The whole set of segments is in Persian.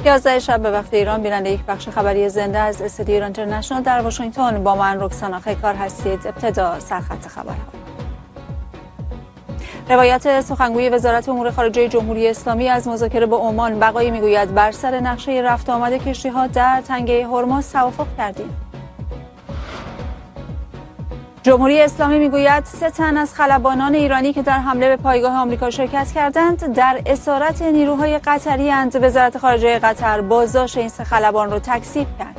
11 شب به وقت ایران بیننده یک بخش خبری زنده از استودیو ایران اینترنشنال در واشنگتن با من رکسانا خیکار هستید. ابتدا سرخط خبرها. روایت سخنگوی وزارت امور خارجه جمهوری اسلامی از مذاکره با عمان. بقایی میگوید بر سر نقشه رفت آمد کشتی‌ها در تنگه هرمز توافق کردیم. جمهوری اسلامی میگوید 3 تن از خلبانان ایرانی که در حمله به پایگاه آمریکا شرکت کردند در اسارت نیروهای قطری اند. وزارت خارجه قطر بازداشت این 3 خلبان را تکذیب کرد.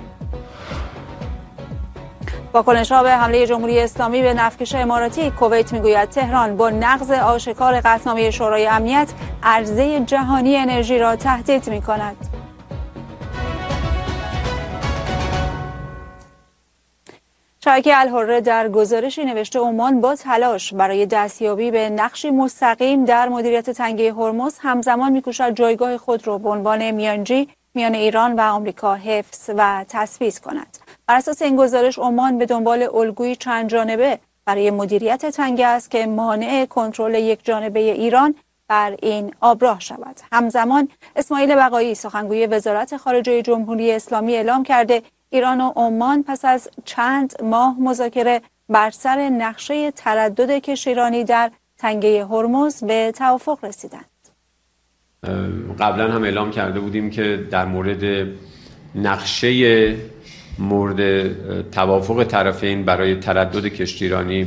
واکنش‌ها به حمله جمهوری اسلامی به نفتکش اماراتی. کویت میگوید تهران با نقض آشکار قطعنامه شورای امنیت عرضه جهانی انرژی را تهدید می‌کند. شبکه الحره در گزارشی نوشته عمان با تلاش برای دستیابی به نقشی مستقیم در مدیریت تنگه هرمز همزمان می‌کوشد جایگاه خود را به عنوان میانجی میان ایران و آمریکا حفظ و تثبیت کند. بر اساس این گزارش عمان به دنبال الگویی چند جانبه برای مدیریت تنگه است که مانع کنترل یک جانبه ایران بر این آبراه شود. همزمان اسماعیل بقایی سخنگوی وزارت خارجه جمهوری اسلامی اعلام کرده ایران و عمان پس از چند ماه مذاکره بر سر نقشه تردد کشتیرانی در تنگه هرمز به توافق رسیدند. قبلا هم اعلام کرده بودیم که در مورد نقشه مورد توافق طرفین برای تردد کشتیرانی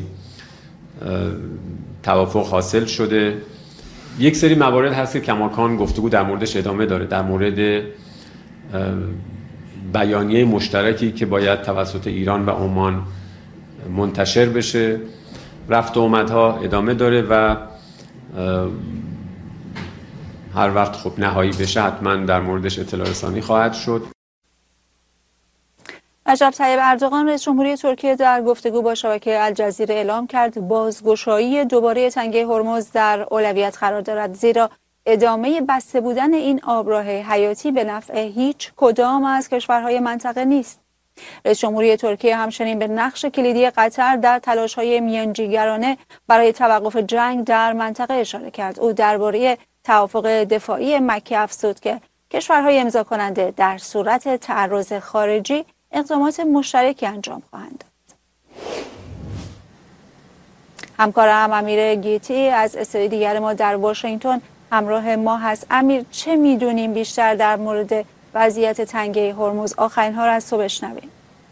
توافق حاصل شده. یک سری موارد هست که کماکان گفتگو در موردش ادامه داره، در مورد بیانیه مشترکی که باید توسط ایران و عمان منتشر بشه. رفت و آمدها ادامه داره و هر وقت خب نهایی بشه حتما در موردش اطلاع رسانی خواهد شد. رجب طیب اردوغان رئیس جمهوری ترکیه در گفتگو با شبکه الجزیره اعلام کرد بازگشایی دوباره تنگه هرمز در اولویت قرار دارد، زیرا ادامه بسته بودن این آبراه حیاتی به نفع هیچ کدام از کشورهای منطقه نیست. رئیس جمهوری ترکیه همچنین به نقش کلیدی قطر در تلاش‌های میانجیگرانه برای توقف جنگ در منطقه اشاره کرد. او درباره توافق دفاعی مکه افزود که کشورهای امضا کننده در صورت تعرض خارجی اقدامات مشترکی انجام خواهند داد. همکارم امیر گیتی از استودیو دیگر ما در واشنگتن همراه ما هست. امیر، چه میدونیم بیشتر در مورد وضعیت تنگه هرمز؟ آخرین ها را از تو بشنویم.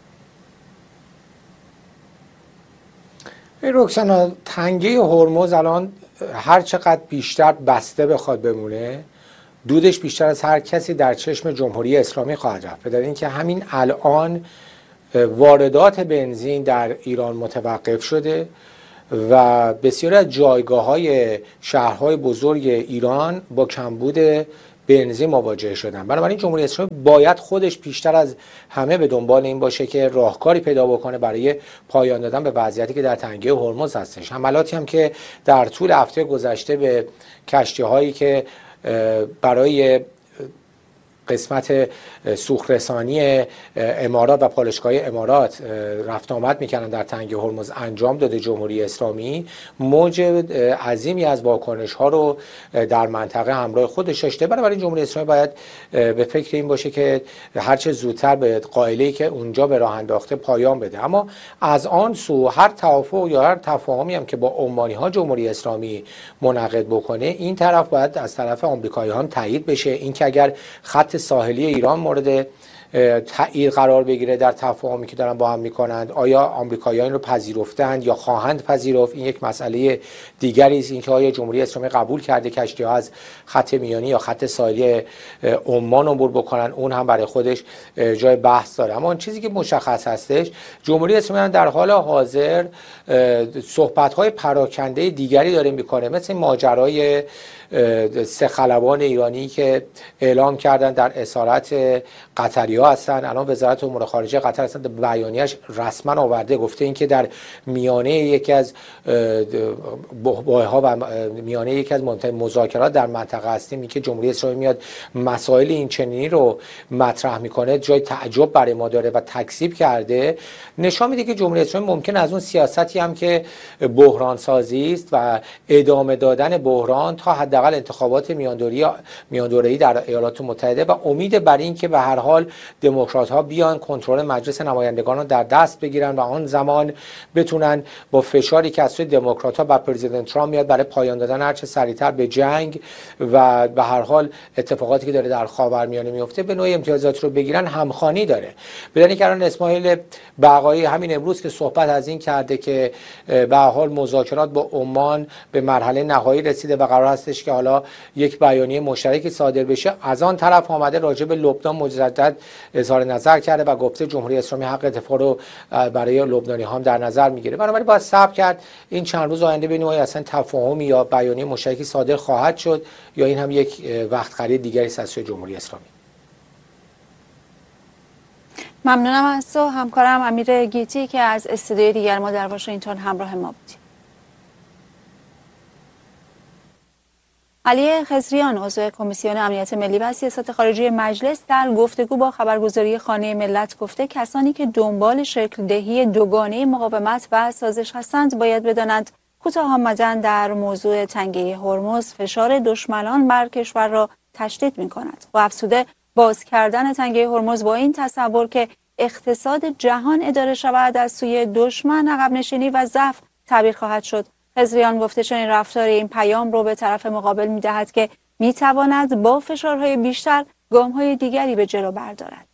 رکسانا، تنگه هرمز الان هر چقدر بیشتر بسته بخواد بمونه دودش بیشتر از هر کسی در چشم جمهوری اسلامی خواهد رفت. به دلیل اینکه همین الان واردات بنزین در ایران متوقف شده و بسیاری از جایگاه‌های شهرهای بزرگ ایران با کمبود بنزین مواجه شدن. بنابراین جمهوری اسلامی باید خودش بیشتر از همه به دنبال این باشه که راهکاری پیدا بکنه برای پایان دادن به وضعیتی که در تنگه هرمز هستش. حملاتی هم که در طول هفته گذشته به کشتی‌هایی که برای قسمت سوخت‌رسانی امارات و پالایشگاه امارات رفت آمد میکنن در تنگه هرمز انجام داده جمهوری اسلامی، موج عظیمی از واکنش ها رو در منطقه همراه خودش داشته. بنابراین جمهوری اسلامی باید به فکر این باشه که هرچه زودتر به قائله‌ای که اونجا به راه انداخته پایان بده. اما از آن سو هر توافق یا هر تفاهمی هم که با عمانی ها جمهوری اسلامی منعقد بکنه، این طرف باید از طرف آمریکایی‌ها تایید بشه. اینکه اگر خط ساحلی ایران مورد تأیید قرار بگیره در تفاهمی که دارن با هم میکنند، آیا آمریکایی‌ها این رو پذیرفتند یا خواهند پذیرفت، این یک مسئله دیگری است. اینکه آیا جمهوری اسلامی قبول کرده کشتی‌ها از خط میانی یا خط ساحلی عمان عبور بکنن، اون هم برای خودش جای بحث داره. اما اون چیزی که مشخص هستش، جمهوری اسلامی در حال حاضر صحبت‌های پراکنده دیگری داره میکنه، مثل ماجرای 3 خلبان ایرانی که اعلام کردن در اسارت قطری ها هستن. الان وزارت امور خارجه قطر اصلا بیانیه‌اش رسما آورده، گفته این که در میانه یکی از بحث‌ها و میانه یکی از مهمترین مذاکرات در منطقه هستیم، این که جمهوری اسلامی میاد مسائل این چنینی رو مطرح میکنه، جای تعجب برای ما داره و تکذیب کرده. نشان میده که جمهوری اسلامی ممکن از اون سیاستی هم که بحران سازی است و ادامه دادن بحران تا حداقل انتخابات میاندوره‌ای در ایالات متحده و امید بر این که به هر حال دموکرات‌ها بیان کنترل مجلس نمایندگان رو در دست بگیرن و آن زمان بتونن با فشاری که از سوی دموکرات‌ها بر پرزیدنت ترامپ میاد برای پایان دادن هر چه سریعتر به جنگ و به هر حال اتفاقاتی که داره در خاورمیانه میفته به نوعی امتیازات رو بگیرن همخوانی داره. بدونید که الان اسماعیل بقایی همین امروز که صحبت از این کرده که به هر حال مذاکرات با عمان به مرحله نهایی رسیده و قرار هستش که حالا یک بیانیه مشترکی صادر بشه، از آن طرف آمده راجع به لبنان مجدد اظهار نظر کرده و گفته جمهوری اسلامی حق دفاع رو برای لبنانی هم در نظر میگیره. بنابراین باید صبر کرد این چند روز آینده به نوعی اصلا تفاهمی یا بیانیه مشترکی صادر خواهد شد یا این هم یک وقت خرید دیگری است از سوی جمهوری اسلامی. ممنونم از تو همکارم امیر گیتی که از استودیوی دیگر ما در واشنگتن همراه ما بودی. علی خضریان عضو کمیسیون امنیت ملی و سیاست خارجی مجلس در گفتگو با خبرگزاری خانه ملت گفته کسانی که دنبال شکل دهی دوگانه مقاومت و سازش هستند باید بدانند کوتاه آمدن در موضوع تنگه هرمز فشار دشمنان بر کشور را تشدید می‌کند و افزوده باز کردن تنگه هرمز با این تصور که اقتصاد جهان اداره شود از سوی دشمن عقب نشینی و ضعف تعبیر خواهد شد. خضریان گفته چنین رفتار این پیام رو به طرف مقابل می‌دهد که می‌تواند با فشارهای بیشتر گام‌های دیگری به جلو بردارد.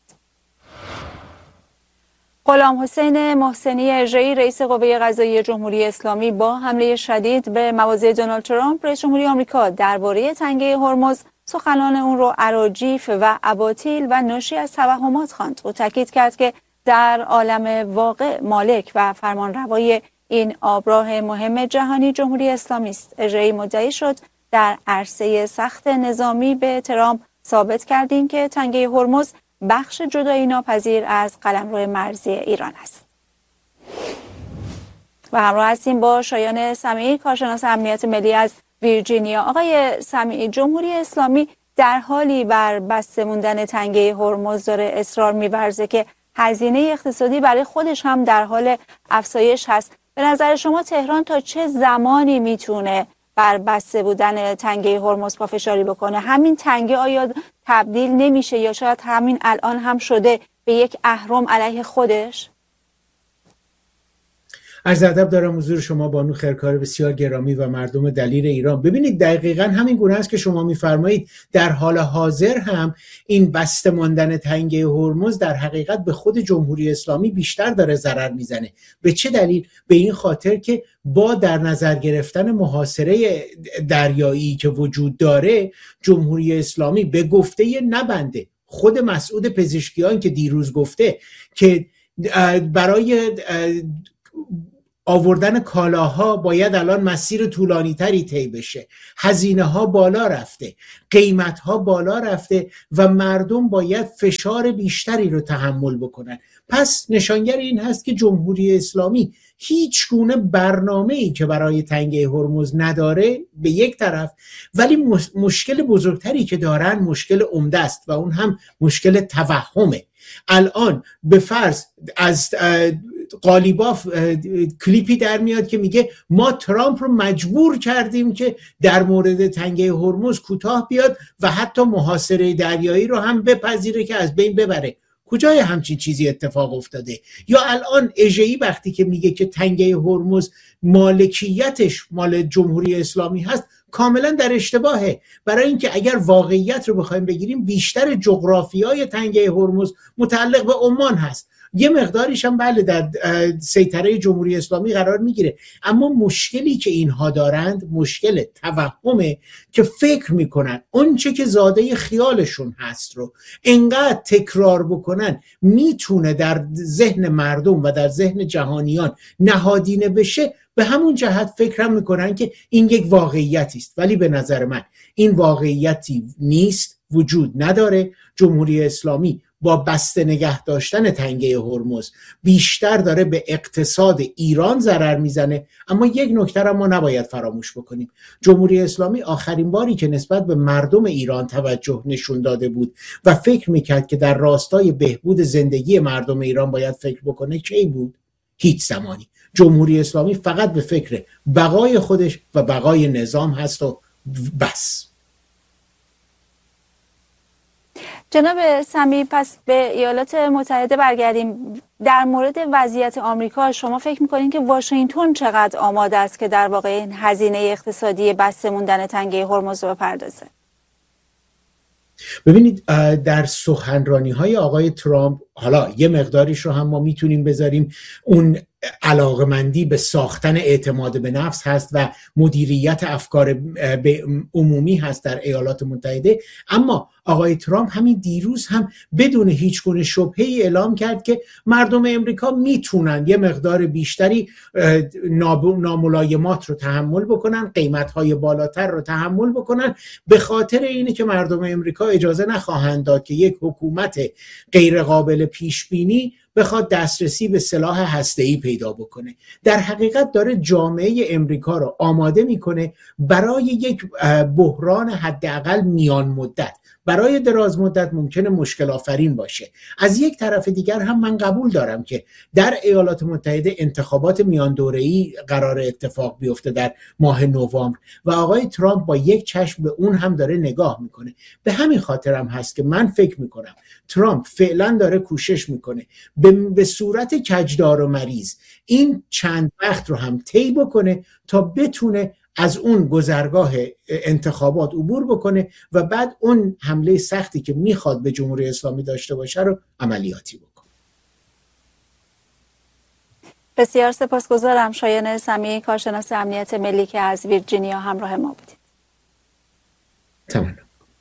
غلام حسین محسنی اژه‌ای رئیس قوه قضاییه جمهوری اسلامی با حمله شدید به مواضع دونالد ترامپ رئیس جمهوری آمریکا درباره تنگه هرمز سخنان اون رو اراجیف و اباطیل و ناشی از توهمات خواند و تاکید کرد که در عالم واقع مالک و فرمانروای این آبراه مهم جهانی جمهوری اسلامی است. اژه‌ای مدعی شد در عرصه سخت نظامی به ترامپ ثابت کردیم که تنگه هرمز بخش جدایی ناپذیر از قلمرو مرزی ایران است. و همراه هستیم با شایان سمیعی کارشناس امنیت ملی از ویرجینیا. آقای سمیعی، جمهوری اسلامی در حالی بر بسته موندن تنگه هرمز داره اصرار می‌ورزه که هزینه اقتصادی برای خودش هم در حال افزایش هست. به نظر شما تهران تا چه زمانی میتونه بر بسته بودن تنگه هرمز پافشاری بکنه؟ همین تنگه آیا تبدیل نمیشه یا شاید همین الان هم شده به یک اهرم علیه خودش؟ عرض ادب دارم حضور شما بانو خیرکار بسیار گرامی و مردم دلیر ایران. ببینید دقیقاً همین گونه است که شما میفرمایید. در حال حاضر هم این بسته ماندن تنگه هرمز در حقیقت به خود جمهوری اسلامی بیشتر داره ضرر میزنه. به چه دلیل؟ به این خاطر که با در نظر گرفتن محاصره دریایی که وجود داره جمهوری اسلامی به گفته نبنده خود مسعود پزشکیان که دیروز گفته که برای آوردن کالاها باید الان مسیر طولانی تری طی بشه، هزینه ها بالا رفته، قیمت ها بالا رفته و مردم باید فشار بیشتری رو تحمل بکنن. پس نشانگر این هست که جمهوری اسلامی هیچ گونه برنامه‌ای که برای تنگه هرمز نداره به یک طرف، ولی مشکل بزرگتری که دارن مشکل عمده است و اون هم مشکل توهمه. الان به فرض از قالیباف کلیپی در میاد که میگه ما ترامپ رو مجبور کردیم که در مورد تنگه هرمز کوتاه بیاد و حتی محاصره دریایی رو هم بپذیره که از بین ببره. کجای همچین چیزی اتفاق افتاده؟ یا الان اژه‌ای وقتی که میگه که تنگه هرمز مالکیتش مال جمهوری اسلامی هست کاملا در اشتباهه. برای اینکه اگر واقعیت رو بخوایم بگیریم بیشتر جغرافیای تنگه هرمز متعلق به عمان هست، یه مقداریش هم بله در سیطره جمهوری اسلامی قرار میگیره، اما مشکلی که اینها دارند مشکل توهمه که فکر میکنن اون چه که زاده خیالشون هست رو انقدر تکرار بکنن میتونه در ذهن مردم و در ذهن جهانیان نهادینه بشه. به همون جهت فکرم میکنن که این یک واقعیتی است، ولی به نظر من این واقعیتی نیست، وجود نداره. جمهوری اسلامی با بسته نگه داشتن تنگه هرمز بیشتر داره به اقتصاد ایران ضرر میزنه. اما یک نکته را ما نباید فراموش بکنیم، جمهوری اسلامی آخرین باری که نسبت به مردم ایران توجه نشون داده بود و فکر میکرد که در راستای بهبود زندگی مردم ایران باید فکر بکنه کی بود؟ هیچ زمانی. جمهوری اسلامی فقط به فکر بقای خودش و بقای نظام هست و بس. جناب سمیع، پس به ایالات متحده برگردیم. در مورد وضعیت آمریکا شما فکر میکنین که واشنگتن چقدر آماده است که در واقع این هزینه اقتصادی بسته موندن تنگه هرمز رو بپردازه؟ ببینید در سخنرانی‌های آقای ترامپ، حالا یه مقداریش رو هم ما میتونیم بذاریم اون علاقمندی به ساختن اعتماد به نفس هست و مدیریت افکار عمومی هست در ایالات متحده، اما آقای ترامپ همین دیروز هم بدون هیچ گونه شبهه‌ای اعلام کرد که مردم امریکا میتونن یه مقدار بیشتری ناملایمات رو تحمل بکنن، قیمت‌های بالاتر رو تحمل بکنن، به خاطر اینه که مردم امریکا اجازه نخواهند داد که یک حکومت غیر قابل پیش بینی بخواد دسترسی به سلاح هسته‌ای پیدا بکنه. در حقیقت داره جامعه امریکا رو آماده میکنه برای یک بحران حداقل میان مدت. برای دراز مدت ممکنه مشکل آفرین باشه. از یک طرف دیگر هم من قبول دارم که در ایالات متحده انتخابات میان دوره‌ای قرار اتفاق بیفته در ماه نوامبر و آقای ترامپ با یک چشم به اون هم داره نگاه میکنه. به همین خاطر هم هست که من فکر میکنم ترامپ فعلا داره کوشش میکنه به صورت کجدار و مریض این چند وقت رو هم طی بکنه تا بتونه از اون گذرگاه انتخابات عبور بکنه و بعد اون حمله سختی که میخواد به جمهوری اسلامی داشته باشه رو عملیاتی بکنه. بسیار سپاسگزارم. شایان سمیع، کارشناس امنیت ملی که از ویرجینیا همراه ما بودید. تمام.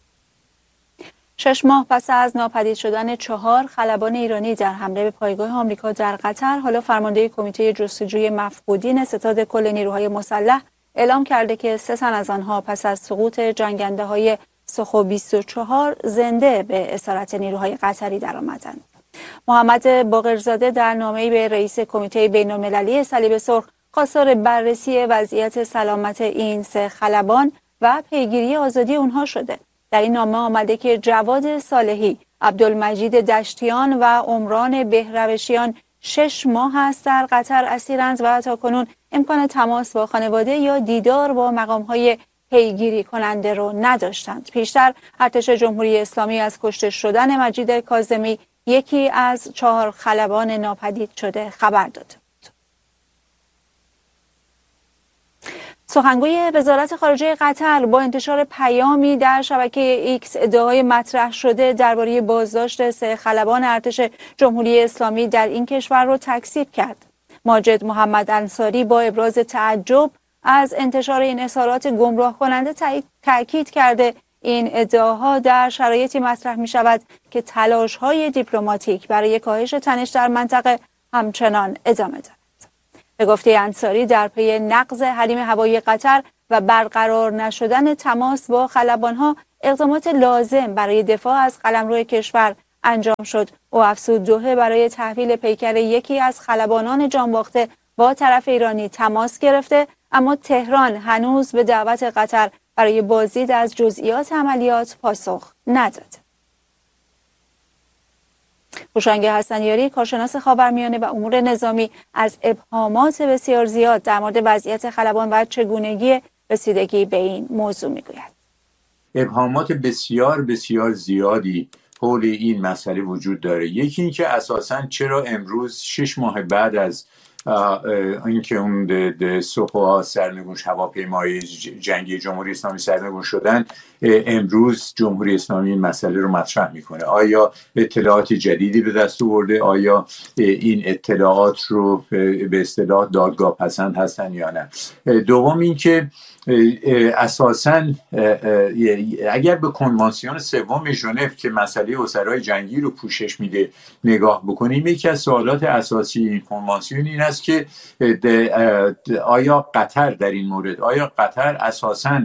6 ماه پس از ناپدید شدن 4 خلبان ایرانی در حمله به پایگاه آمریکا در قطر، حالا فرمانده کمیته جستجوی مفقودین ستاد کل نیروهای مسلح اعلام کرده که 3 تن از آنها پس از سقوط جنگنده های سخو 24 زنده به اسارت نیروهای قطری درآمدند. محمد باقرزاده در نامه‌ای به رئیس کمیته بین‌المللی صلیب سرخ خواستار بررسی وضعیت سلامت این 3 خلبان و پیگیری آزادی اونها شده. در این نامه آمده که جواد صالحی، عبدالمجید دشتیان و عمران بهروشیان 6 ماه است در قطر اسیرند و تاکنون امکان تماس با خانواده یا دیدار با مقام‌های پیگیری کننده رو نداشتند. پیشتر ارتش جمهوری اسلامی از کشته شدن مجید کاظمی، یکی از 4 خلبان ناپدید شده، خبر داده. سخنگوی وزارت خارجه قطر با انتشار پیامی در شبکه ایکس ادعای مطرح شده درباره بازداشت 3 خلبان ارتش جمهوری اسلامی در این کشور را تکذیب کرد. ماجد محمد انصاری با ابراز تعجب از انتشار این اظهارات گمراه کننده تأکید کرده این ادعاها در شرایطی مطرح می شود که تلاش‌های دیپلماتیک برای کاهش تنش در منطقه همچنان ادامه دارد. به گفته انصاری در پی نقض حریم هوایی قطر و برقرار نشدن تماس با خلبانها اقدامات لازم برای دفاع از قلمرو کشور انجام شد. او افزود دوحه برای تحویل پیکر یکی از خلبانان جانباخته با طرف ایرانی تماس گرفته، اما تهران هنوز به دعوت قطر برای بازدید از جزئیات عملیات پاسخ نداد. هوشنگ حسنیاری، کارشناس خاورمیانه و امور نظامی، از ابهامات بسیار زیاد در مورد وضعیت خلبان و چگونگی رسیدگی به این موضوع میگوید. ابهامات بسیار بسیار زیادی حول این مسئله وجود داره. یکی این که اساساً چرا امروز 6 ماه بعد از اینکه اون سخوها سرنگونش هواپیمای جنگی جمهوری اسلامی سرنگون شدن، امروز جمهوری اسلامی این مسئله رو مطرح میکنه؟ آیا اطلاعات جدیدی به دست آورده؟ آیا این اطلاعات رو به اصطلاح دادگاه پسند هستن یا نه؟ دوم این که اساساً اگر به کنوانسیون 3 ژنو که مسئله اسرای جنگی رو پوشش میده نگاه بکنیم، یکی از سوالات اساسی این کنوانسیون این است که آیا قطر در این مورد، آیا قطر اساساً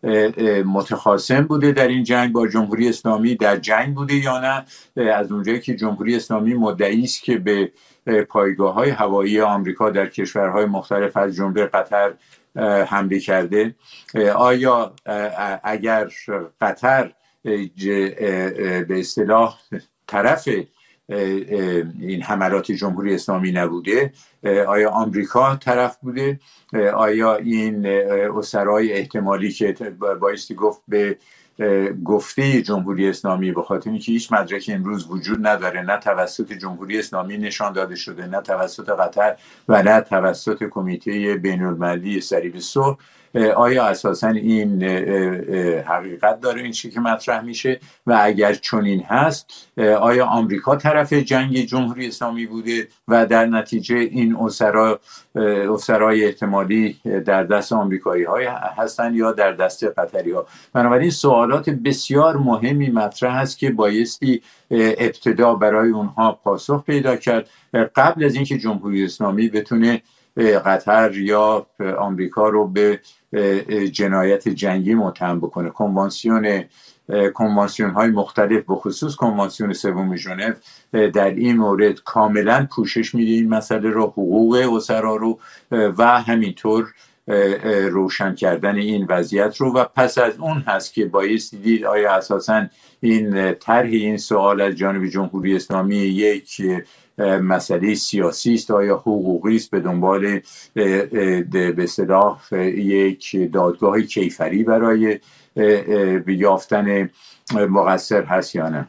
متخاصم بوده در این جنگ با جمهوری اسلامی، در جنگ بوده یا نه. از اونجایی که جمهوری اسلامی مدعی است که به پایگاه‌های هوایی آمریکا در کشورهای مختلف از جمله قطر حمله کرده، آیا اگر قطر به اصطلاح طرف این حملات جمهوری اسلامی نبوده، آیا آمریکا طرف بوده؟ آیا این اسرای احتمالی که بایستی گفت به گفته جمهوری اسلامی، به خاطر اینکه هیچ مدرکی امروز وجود نداره، نه توسط جمهوری اسلامی نشان داده شده، نه توسط قطر و نه توسط کمیته بین‌المللی صلیب صلح، آیا اساسا این حقیقت داره این چیزی که مطرح میشه؟ و اگر چنین هست، آیا آمریکا طرف جنگ جمهوری اسلامی بوده و در نتیجه این اسرای احتمالی در دست آمریکایی های هستن یا در دست قطری ها؟ بنابراین سوالات بسیار مهمی مطرح هست که بایستی ابتدا برای اونها پاسخ پیدا کرد قبل از اینکه جمهوری اسلامی بتونه قطر یا آمریکا رو به جنایت جنگی متهم بکنه. کنوانسیون های مختلف به خصوص کنوانسیون سوم ژنو در این مورد کاملا پوشش میده این مسئله رو، حقوق اسرا رو و همینطور روشن کردن این وضعیت رو. و پس از اون هست که بایستی دید آیا اساساً این طرح این سوال از جانب جمهوری اسلامی یک مسئله سیاسی است، آیا حقوقی است، به دنبال به اصطلاح یک دادگاه کیفری برای یافتن مقصر هست یا نه.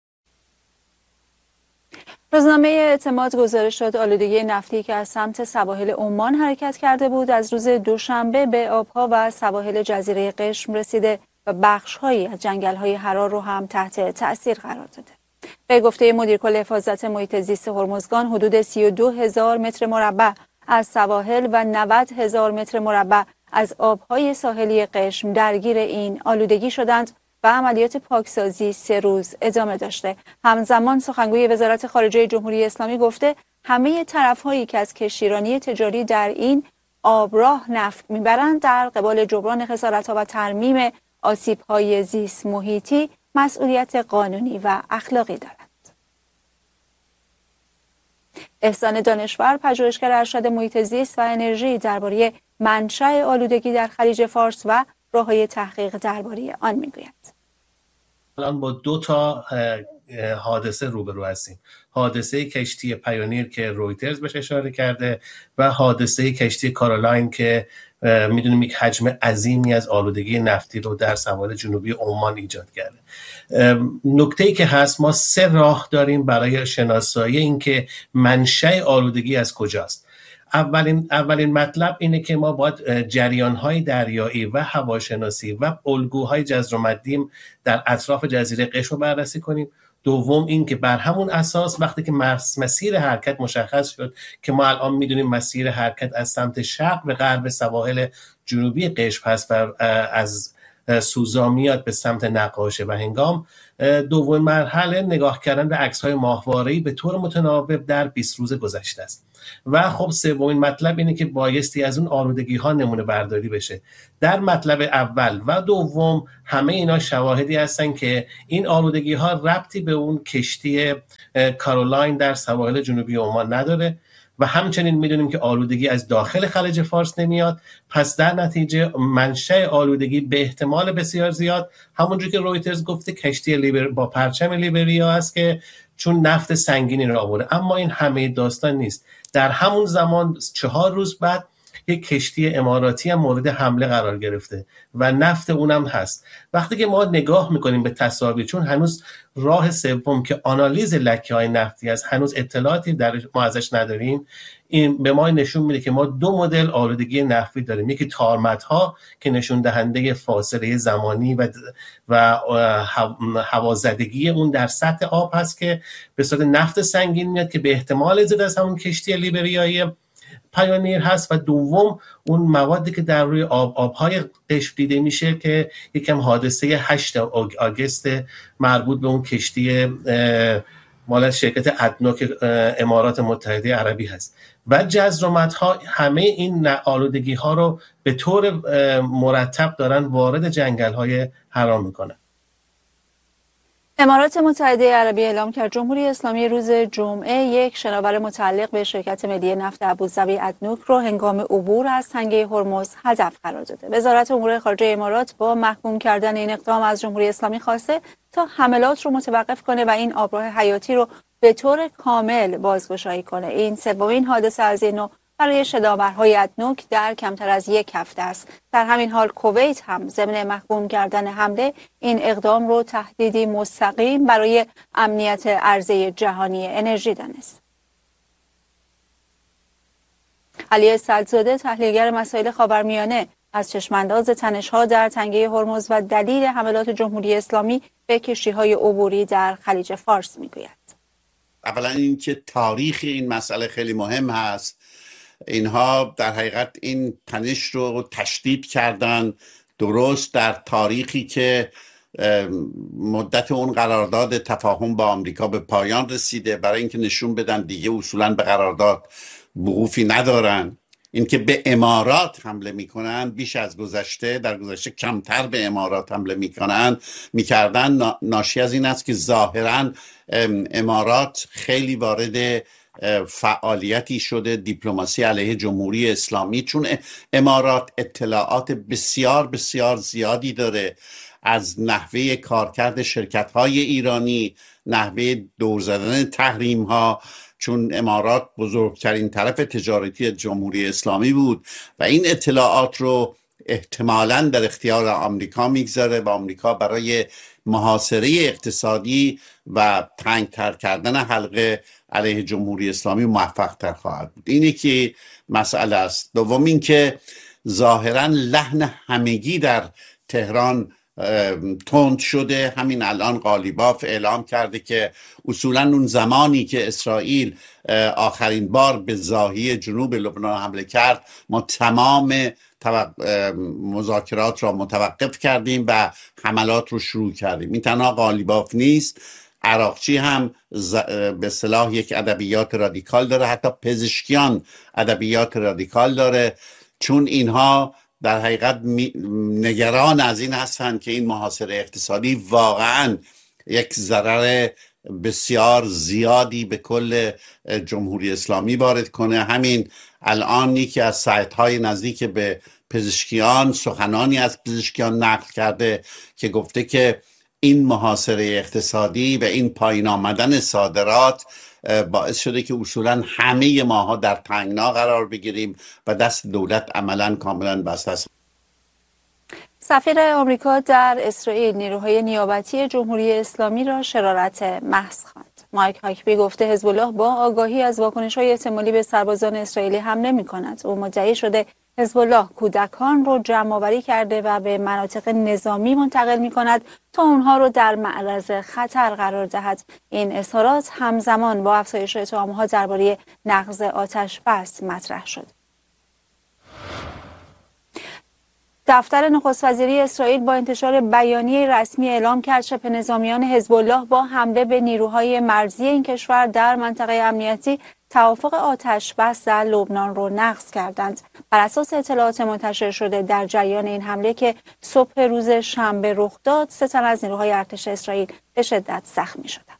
روزنامه اعتماد گزارش داد آلودگی نفتی که از سمت سواحل عمان حرکت کرده بود از روز دوشنبه به آبها و سواحل جزیره قشم رسیده و بخش‌هایی از جنگل‌های حرار رو هم تحت تأثیر قرار داده. به گفته مدیر کل حفاظت محیط زیست هرمزگان، حدود 32,000 متر مربع از سواحل و 90,000 متر مربع از آبهای ساحلی قشم درگیر این آلودگی شدند و عملیات پاکسازی 3 روز ادامه داشته. همزمان سخنگوی وزارت خارجه جمهوری اسلامی گفته همه طرف‌هایی که از کشتیرانی تجاری در این آبراه نفت میبرند در قبال جبران خسارت‌ها و ترمیم آسیب‌های زیست محیطی مسئولیت قانونی و اخلاقی دارند. احسان دانشور، پژوهشگر ارشد محیط زیست و انرژی، درباره منشأ آلودگی در خلیج فارس و راه‌های تحقیق درباره آن میگوید. الان با 2 تا حادثه روبرو هستیم. حادثه کشتی پیونیر که رویترز بهش اشاره کرده و حادثه کشتی کارولاین که میدونیم یک حجم عظیمی از آلودگی نفتی رو در سواحل جنوبی عمان ایجاد کرده. نکته‌ای که هست، ما 3 راه داریم برای شناسایی اینکه منشأ آلودگی از کجاست. اولین مطلب اینه که ما باید جریان‌های دریایی و هواشناسی و الگوهای جزر و مدیم در اطراف جزیره قشم رو بررسی کنیم. دوم این که بر همون اساس وقتی که مسیر حرکت مشخص شد که ما الان میدونیم مسیر حرکت از سمت شرق به غرب سواحل جنوبی قشم هست و از سوزا میاد به سمت نقاشه و هنگام، دومین مرحله نگاه کردن به عکس‌های ماهواره‌ای به طور متناوب در 20 روز گذشته است. و خب سومین مطلب اینه که بایستی از اون آلودگی ها نمونه برداری بشه. در مطلب اول و دوم همه اینا شواهدی هستن که این آلودگی ها ربطی به اون کشتی کارولاین در سواحل جنوبی عمان نداره و همچنین میدونیم که آلودگی از داخل خلیج فارس نمیاد. پس در نتیجه منشأ آلودگی به احتمال بسیار زیاد همونجور که رویترز گفته کشتی با پرچم لیبریا است که چون نفت سنگینی را آورده. اما این همه داستان نیست. در همون زمان 4 روز بعد یک کشتی اماراتی هم مورد حمله قرار گرفته و نفت اونم هست. وقتی که ما نگاه میکنیم به تصاویر، چون هنوز راه سوم که آنالیز لکه‌های نفتی است هنوز اطلاعاتی ما ازش نداریم، این به ما نشون میده که ما 2 مدل آلودگی نفتی داریم. یکی تارمت‌ها که نشون دهنده فاصله زمانی و هوازدگی اون در سطح آب هست که به صورت نفت سنگین میاد که به احتمال زیاد از همون کشتی لیبریایی پیونیر هست و دوم اون موادی که در روی آبهای قشم دیده میشه که یکم حادثه 8 آگوست مربوط به اون کشتی مال شرکت ادنوک امارات متحده عربی هست. و جزرومت‌ها همه این آلودگی‌ها رو به طور مرتب دارن وارد جنگل‌های حرام میکنن. امارات متحده عربی اعلام کرد جمهوری اسلامی روز جمعه یک شناور متعلق به شرکت ملی نفت ابوظبی ادنوک رو هنگام عبور از تنگه هرمز هدف قرار داده. وزارت امور خارجه امارات با محکوم کردن این اقدام از جمهوری اسلامی خواسته تا حملات رو متوقف کنه و این آبراه حیاتی رو به طور کامل بازگشایی کنه. این سومین حادثه از این نوع برای شناورهای ادنوک در کمتر از یک هفته است. در همین حال کویت هم ضمن محکوم کردن حمله این اقدام رو تهدیدی مستقیم برای امنیت عرضه جهانی انرژی دانست. علی سعدزاده تحلیلگر مسائل خاورمیانه از چشمانداز تنش‌ها در تنگه هرمز و دلیل حملات جمهوری اسلامی به کشتی‌های عبوری در خلیج فارس میگوید. اولا اینکه تاریخ این مسئله خیلی مهم هست. اینها در حقیقت این تنش رو تشدید کردن درست در تاریخی که مدت اون قرارداد تفاهم با آمریکا به پایان رسیده، برای اینکه نشون بدن دیگه اصولا به قرارداد وقوفی ندارن. اینکه به امارات حمله میکنن بیش از گذشته، در گذشته کمتر به امارات حمله میکردن ناشی از این است که ظاهرا امارات خیلی وارد فعالیتی شده دیپلماسی علیه جمهوری اسلامی، چون امارات اطلاعات بسیار بسیار زیادی داره از نحوه کارکرد شرکت‌های ایرانی، نحوه دور زدن تحریم‌ها، چون امارات بزرگترین طرف تجارتی جمهوری اسلامی بود و این اطلاعات رو احتمالاً در اختیار آمریکا میگذاره و آمریکا برای محاصره اقتصادی و تنگتر کردن حلقه علیه جمهوری اسلامی موفق تر خواهد بود. اینه که مسئله است. دوم این که ظاهراً لحن همگی در تهران تند شده. همین الان قالیباف اعلام کرده که اصولاً اون زمانی که اسرائیل آخرین بار به ضاحی جنوب لبنان حمله کرد ما تمام مذاکرات را متوقف کردیم و حملات رو شروع کردیم. این تنها قالیباف نیست، عراقچی هم به اصطلاح یک ادبیات رادیکال داره، حتی پزشکیان ادبیات رادیکال داره، چون اینها در حقیقت نگران از این هستند که این محاصره اقتصادی واقعا یک ضرر بسیار زیادی به کل جمهوری اسلامی وارد کنه. همین الان یکی از سایت‌های نزدیک به پزشکیان سخنانی از پزشکیان نقل کرده که گفته که این محاصره اقتصادی و این پایین آمدن صادرات باعث شده که اصولا همه ماها در تنگنا قرار بگیریم و دست دولت عملا کاملا بسته است. سفیر آمریکا در اسرائیل نیروهای نیابتی جمهوری اسلامی را شرارت محض خواند. مایک هاکبی گفته حزب الله با آگاهی از واکنش‌های احتمالی به سربازان اسرائیلی حمله می‌کند. او مدعی شده حزب الله کودکان رو جمع‌آوری کرده و به مناطق نظامی منتقل می‌کند تا اونها رو در معرض خطر قرار دهد. این اظهارات همزمان با افزایش اتهام‌ها درباره نقض آتش بس مطرح شد. دفتر نخست وزیری اسرائیل با انتشار بیانیه رسمی اعلام کرد شبه نظامیان حزب الله با حمله به نیروهای مرزی این کشور در منطقه امنیتی توافق آتش بس در لبنان را نقض کردند. بر اساس اطلاعات منتشر شده در جریان این حمله که صبح روز شنبه رخ داد، 3 تن از نیروهای ارتش اسرائیل به شدت زخمی شدند.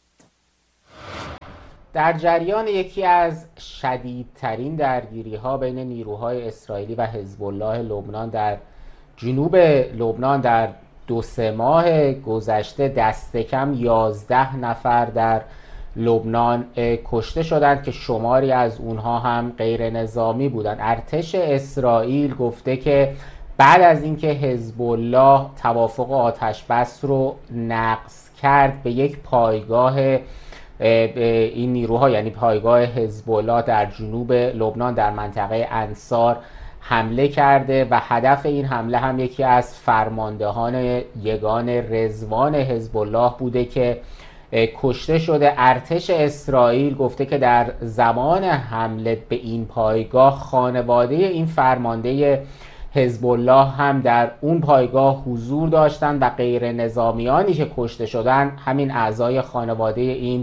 در جریان یکی از شدیدترین درگیری‌ها بین نیروهای اسرائیلی و حزب الله لبنان در جنوب لبنان در 2-3 ماه گذشته دست کم 11 نفر در لبنان کشته شدند که شماری از اونها هم غیر نظامی بودند. ارتش اسرائیل گفته که بعد از اینکه حزب الله توافق آتش بس رو نقض کرد به یک پایگاه این نیروها، یعنی پایگاه حزب الله در جنوب لبنان در منطقه انصار حمله کرده و هدف این حمله هم یکی از فرماندهان یگان رضوان حزب الله بوده که کشته شده. ارتش اسرائیل گفته که در زمان حمله به این پایگاه خانواده این فرمانده حزب الله هم در اون پایگاه حضور داشتند و غیر نظامیانی که کشته شدند همین اعضای خانواده این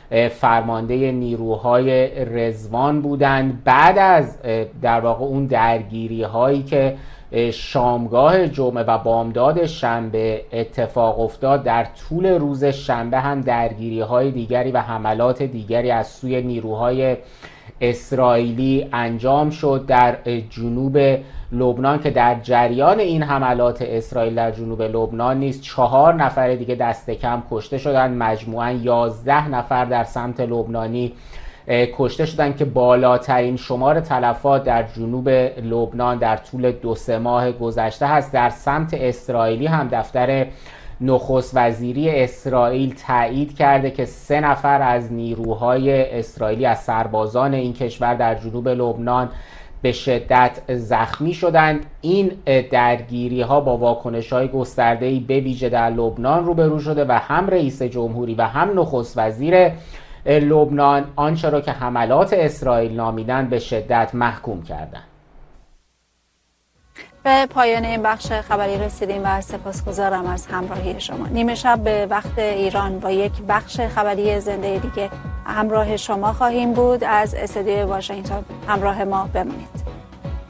فرمانده نیروهای رضوان بودند. بعد از در واقع اون درگیری هایی که شامگاه جمعه و بامداد شنبه اتفاق افتاد، در طول روز شنبه هم درگیری های دیگری و حملات دیگری از سوی نیروهای اسرائیلی انجام شد در جنوب لبنان، که در جریان این حملات اسرائیل در جنوب لبنان نیز 4 نفر دیگه دست کم کشته شدند. مجموعاً 11 نفر در سمت لبنانی کشته شدند که بالاترین شمار تلفات در جنوب لبنان در طول 2-3 ماه گذشته هست. در سمت اسرائیلی هم دفتر نخست وزیری اسرائیل تایید کرده که 3 نفر از نیروهای اسرائیلی، از سربازان این کشور در جنوب لبنان به شدت زخمی شدند. این درگیری ها با واکنش های گسترده‌ای به ویژه در لبنان روبرو شده و هم رئیس جمهوری و هم نخست وزیر لبنان آنچه را که حملات اسرائیل نامیدن به شدت محکوم کردند. به پایان این بخش خبری رسیدیم و سپاسگزارم از همراهی شما. نیمه شب به وقت ایران با یک بخش خبری زنده دیگه همراه شما خواهیم بود. از استودیوی واشنگتن همراه ما بمانید.